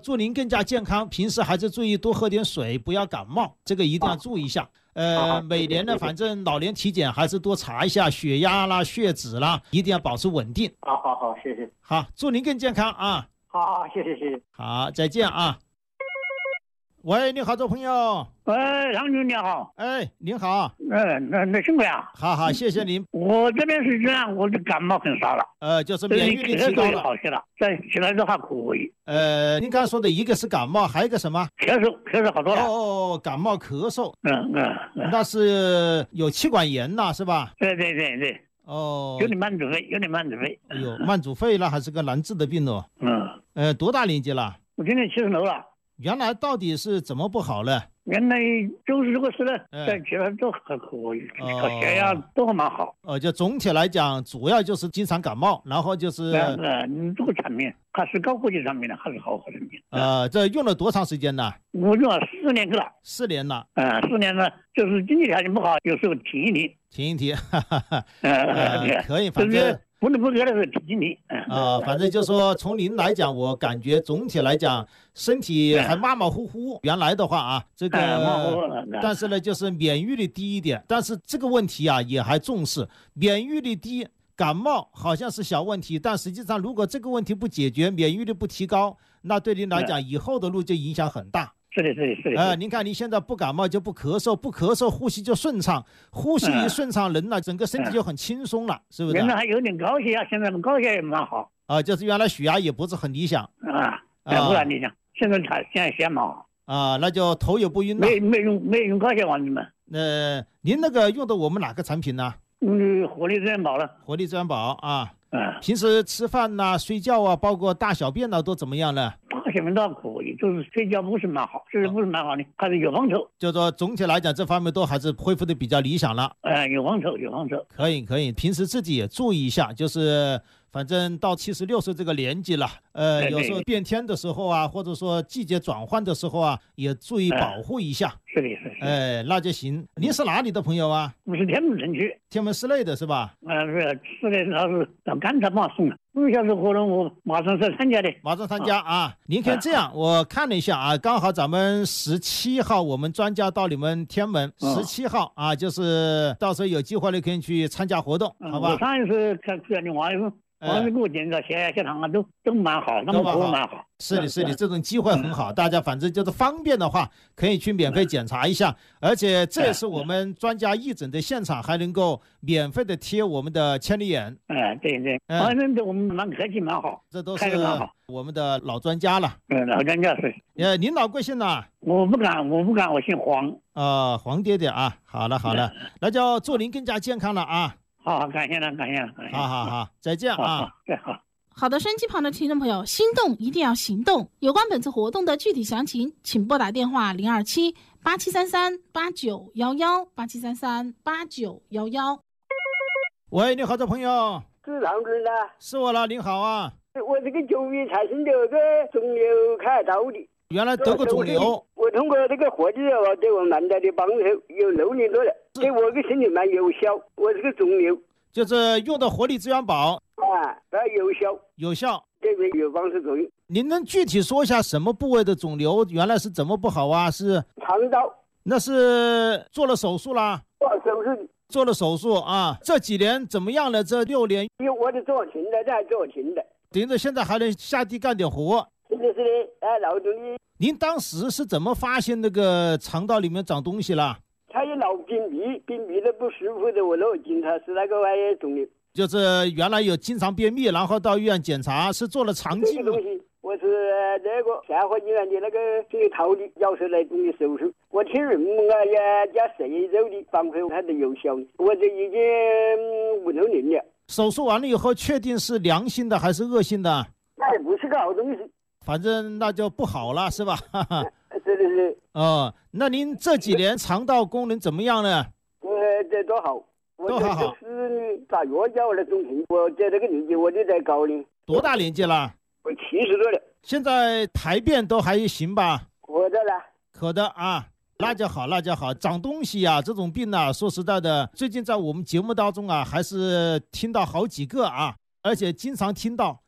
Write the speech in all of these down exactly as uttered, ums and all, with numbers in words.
祝您更加健康，平时还是注意多喝点水，不要感冒，这个一定要注意一下。呃，每年呢，反正老年体检还是多查一下血压啦、血脂啦，一定要保持稳定。 好好好，谢谢。 好，祝您更健康啊！ 好好，谢谢谢谢。 好，再见啊！喂，你好，这朋友。 喂，杨军你好。 哎，您好。 呃，那那辛苦呀。 好好，谢谢您。 我这边是这样，我的感冒很少了。 呃，就是免疫力提高了， 好些了。再起来的话可以。 呃，您刚才说的一个是感冒，还有一个什么？ 咳嗽，咳嗽好多了。 哦，感冒咳嗽。 嗯嗯。嗯那是有气管炎呐，是吧？ 对对对对。 哦。 有点慢阻肺，有点慢阻肺。 哎呦，慢阻肺了，还是个难治的病哦。 嗯。呃， 多大年纪了？ 我今年七十楼了。 原来到底是怎么不好了？ 原来就是这个事呢，在其他都还可以，考血压都还蛮好。 哦，就总体来讲，主要就是经常感冒，然后就是。 呃，你这个产品还是高科技产品呢，还是好好产品。 呃，这用了多长时间呢？ 我用了四年去了。 四年了。 呃，四年呢，就是经济条件不好，有时候停一停。 停一停，哈哈哈。呃，可以，反正。 不能不给的是体经理啊，反正就说从您来讲，我感觉总体来讲身体还马马虎虎。原来的话啊，这个，但是呢，就是免疫力低一点。但是这个问题啊，也还重视。免疫力低，感冒好像是小问题，但实际上如果这个问题不解决，免疫力不提高，那对您来讲以后的路就影响很大。 是的，是的，是的。 呃，您看您现在不感冒就不咳嗽，不咳嗽呼吸就顺畅，呼吸一顺畅，人呢整个身体就很轻松了，是不是？ 原来还有点高血压，现在高血压也蛮好。 啊，就是原来血压也不是很理想。 啊，不然理想，现在他现在血压蛮好。 啊，那就头也不晕了。 没没用没用高血压你们？ 呃，您那个用的我们哪个产品呢？ 嗯，活力资源宝了。 活力资源宝啊。 嗯。 平时吃饭呐、睡觉啊，包括大小便呐，都怎么样呢？ 大小便倒可以，就是睡觉不是蛮好，就是不是蛮好的，还是有帮助。 就说总体来讲，这方面都还是恢复的比较理想了。 呃，有帮助，有帮助。 可以，可以，平时自己也注意一下，就是反正到七十六岁这个年纪了，呃， 对对有时候变天的时候啊，或者说季节转换的时候啊，也注意保护一下。 呃、是的，是的。 哎、呃，那就行。您是哪里的朋友啊？ 我是天门城区， 天门市内的是吧？ 呃，是市内，他是到刚才帮我送了，五小时活动我马上是参加的， 马上参加啊！啊您可以这样，我看了一下啊，刚好咱们十七号我们专家到你们天门，十七号啊，就是到时候有机会你可以去参加活动， 嗯、 好吧？ 我上一次看看你网友。王师给我检查血压、血糖啊，都都蛮好，那么都蛮好。 是的，是的，这种机会很好，大家反正就是方便的话，可以去免费检查一下，而且这也是我们专家义诊的现场，还能够免费的贴我们的千里眼。 哎，对对，反正我们蛮客气，蛮好， 这都是我们的老专家了。 嗯，老专家是。 呃，您老贵姓呢？ 我不敢，我不敢，我姓黄。 啊，黄爹爹啊，好了好了，那就祝您更加健康了啊。 好，感谢了，感谢了， 好好好，再见啊！ 再好。 好的，收音机旁的听众朋友，心动一定要行动。有关本次活动的具体详情，请拨打电话零二七八七三三八九幺幺八七三三八九幺幺。 喂，你好，这朋友。 是郎君的。 是我了，您好啊。 我这个九月才生的个肿瘤开刀的。 原来得过肿瘤， 我通过这个活力哦，对我蛮大的帮助，有六年多了，对我的身体蛮有效。我这个肿瘤就是用的活力资源宝啊，它有效， 有效， 对对，有帮助作用。 您能具体说一下什么部位的肿瘤原来是怎么不好啊？是肠道， 那是做了手术啦？ 做手术， 做了手术啊。这几年怎么样了？这六年， 因为我是做轻的，这还做轻的， 等着现在还能下地干点活。 是的，是的，哎，劳动的。 您当时是怎么发现那个肠道里面长东西了？ 他有脑便秘，便秘的不舒服的，我老检查是那个玩意肿瘤。 就是原来有经常便秘，然后到医院检查是做了肠镜。 这个东西，我是那个下河医院的那个这个陶的教授来动的手术。我听人们啊也加肥肉的反馈，它都有效。我这已经五六年了。 手术完了以后，确定是良性的还是恶性的？ 那也不是个好东西。反正那就不好了，是吧？ 是的是。 哦，那您这几年肠道功能怎么样呢？ 呃，这多好， 都好好。 是打药叫我来中评，我在这个年纪我就在高龄。 多大年纪了？ 我七十多了。 现在排便都还行吧？ 可的了。 可的啊，那就好，那就好。长东西呀、啊，这种病啊，说实在的，最近在我们节目当中啊，还是听到好几个啊，而且经常听到。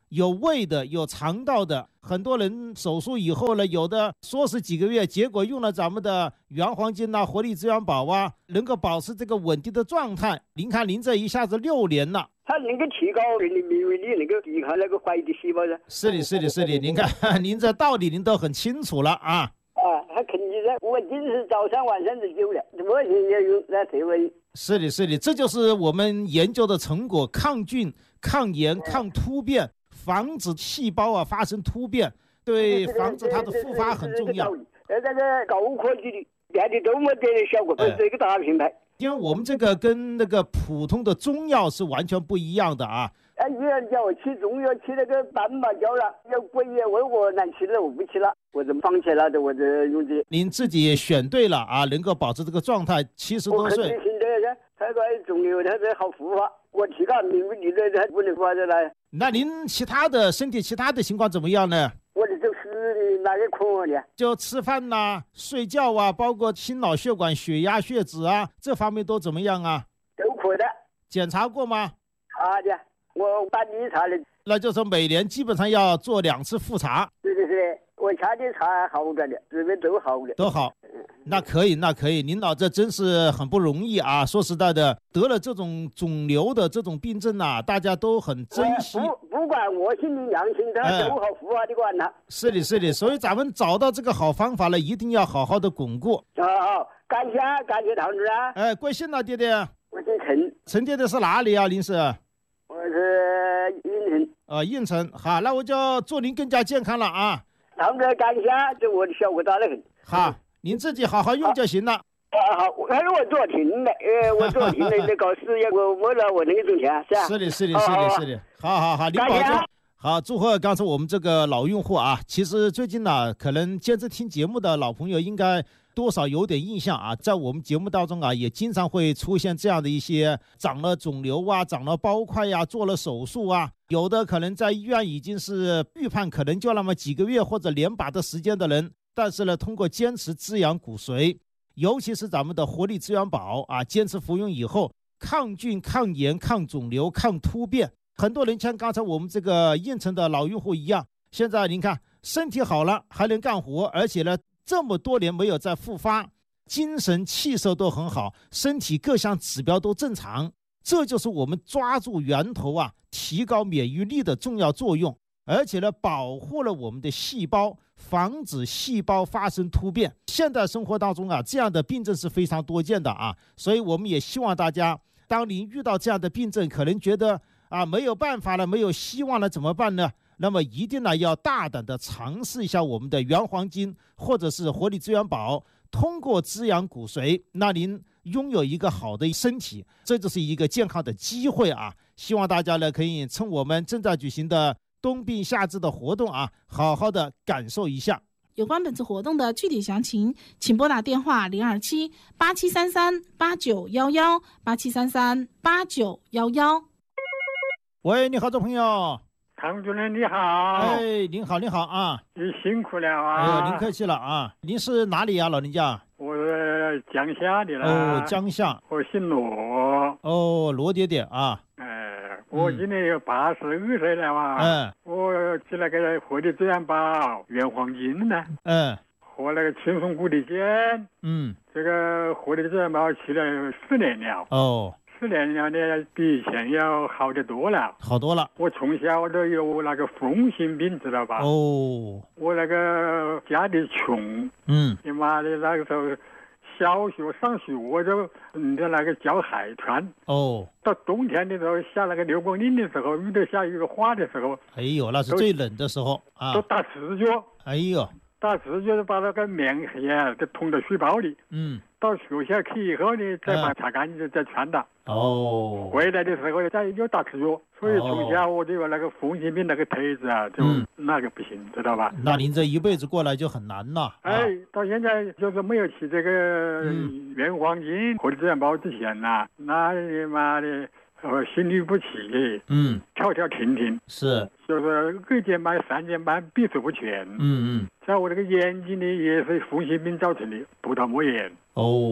有胃的，有肠道的，很多人手术以后呢，有的说是几个月，结果用了咱们的原黄金啊、活力滋养宝啊，能够保持这个稳定的状态。您看您这一下子六年了， 它能够提高人的免疫力，能够抵抗那个坏的细胞的。 是的，是的，是的。您看您这道理您都很清楚了啊。 啊，他肯定的，我真是早上晚上都有了，我现在用那这位。 是的，是的，这就是我们研究的成果，抗菌、抗炎、抗突变。防止细胞啊发生突变，对防止它的复发很重要。 呃，那个高科技的，别的都没得效果，是一个大品牌。 因为我们这个跟那个普通的中药是完全不一样的啊。 啊，有人叫我吃中药，吃那个斑马胶了，要贵呀，我我难吃了，我不吃了，我就放弃了的，我就用这。 您自己选对了啊，能够保持这个状态，七十多岁。 我肯定现在他个肿瘤，他这好复发，我提高免疫力的，他不能发的来。 那您其他的身体其他的情况怎么样呢？ 我的就是哪个空的？ 就吃饭呐、啊、睡觉啊，包括心脑血管、血压、血脂啊，这方面都怎么样啊？ 都可的。 检查过吗？ 查的，我办理查的。 那就是每年基本上要做两次复查。 对对对，我查的查好着的，这边都好的。 都好。那可以，那可以，您老这真是很不容易啊！说实在的，得了这种肿瘤的这种病症啊，大家都很珍惜。 不不管我心里良心，他都好复发的管他。 是的，是的，所以咱们找到这个好方法了，一定要好好的巩固。 好好，感谢感谢唐主任。 哎，贵姓了，爹爹？ 我姓陈。 陈爹爹是哪里啊？您是？ 我是应城。 呃，应城。好，那我就祝您更加健康了啊！ 唐主任，感谢，这我的效果大得很。 好。您自己好好用就行了。 啊好，还是我做停的，呃，我做停的，那搞事业，我为了我能够挣钱，是吧？ 是的，是的，是的，是的。好好好，您保重。好，祝贺刚才我们这个老用户啊，其实最近呢，可能坚持听节目的老朋友应该多少有点印象啊，在我们节目当中啊，也经常会出现这样的一些长了肿瘤啊，长了包块呀、啊，做了手术啊，有的可能在医院已经是预判可能就那么几个月或者年把的时间的人。但是呢，通过坚持滋养骨髓，尤其是咱们的活力滋养宝啊，坚持服用以后，抗菌、抗炎、抗肿瘤、抗突变，很多人像刚才我们这个应城的老用户一样，现在您看身体好了，还能干活，而且呢，这么多年没有再复发，精神气色都很好，身体各项指标都正常，这就是我们抓住源头啊，提高免疫力的重要作用。而且呢，保护了我们的细胞，防止细胞发生突变。现代生活当中啊，这样的病症是非常多见的啊，所以我们也希望大家，当您遇到这样的病症，可能觉得啊没有办法了，没有希望了，怎么办呢？那么一定呢要大胆的尝试一下我们的原黄金或者是活力滋养宝，通过滋养骨髓，那您拥有一个好的身体，这就是一个健康的机会啊！希望大家呢可以趁我们正在举行的冬病夏治的活动啊，好好的感受一下。 有关本次活动的具体详情，请拨打电话零二七八七三三八九幺幺八七三三八九幺幺。 喂，你好，这朋友。 唐主任你好。 哎，您好，您好啊。 你辛苦了啊。 哎呦，您客气了啊。您是哪里呀、啊，老人家？ 我是江夏的了。 哦，江夏。 我姓罗。 哦，罗爹爹啊。 我今年有八十二岁了嘛， 嗯， 我吃那个活力滋养宝、原黄金呢， 嗯， 和那个轻松谷地碱， 嗯， 这个活力滋养宝吃了四年了， 哦， 四年了呢，比以前要好得多了， 好多了。 我从小都有那个风心病，知道吧？ 哦， 我那个家里穷， 嗯， 你妈的那个时候。小学上学我就嗯在那个教海船哦， 到冬天的时候下那个六公岭的时候，遇到下雨花的时候， 哎呦，那是最冷的时候啊， 都打赤脚， 哎呦， 打赤脚就把那个棉鞋就捅到水包里， 嗯， 到学校去以后呢，再把擦干净再穿的。 哦， 回来的时候再又打赤脚，所以从小我就有那个风心病那个腿子啊，就那个不行，知道吧？ 那您这一辈子过来就很难了。 哎，到现在就是没有吃这个原黄金活力滋养宝之前呐，那你妈的。呃，心律不齐， 嗯， 跳跳停停， 是， 就是二尖瓣、三尖瓣闭塞不全， 嗯嗯， 像我这个眼睛呢，也是风心病造成的葡萄膜炎。 哦，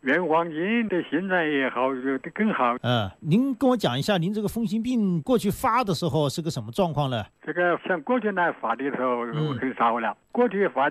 原黄金对心脏也好，更好。 嗯，您跟我讲一下，您这个风心病过去发的时候是个什么状况呢？ 这个像过去来发的时候，我很少了。过去发